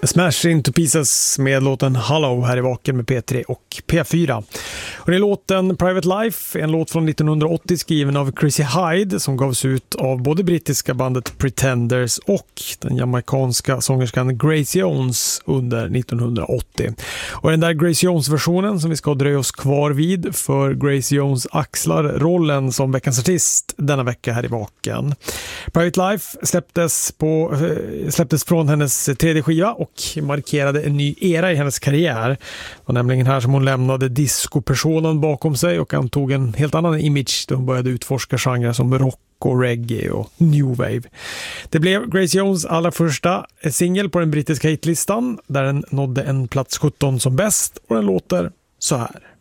Smash Into Pieces med låten Hollow här i Vaken med P3 och P4. Och det är låten Private Life, en låt från 1980 skriven av Chrissy Hyde som gavs ut av både brittiska bandet Pretenders och den jamaicanska sångerskan Grace Jones under 1980. Och den där Grace Jones-versionen som vi ska dröja oss kvar vid, för Grace Jones axlar rollen som veckans artist denna vecka här i Vaken. Private Life släpptes från hennes tredje skiva och markerade en ny era i hennes karriär. Det var nämligen här som hon lämnade disco-personen bakom sig och antog en helt annan image då hon började utforska genrer som rock och reggae och new wave. Det blev Grace Jones allra första singel på den brittiska hitlistan där den nådde en plats 17 som bäst, och den låter så här.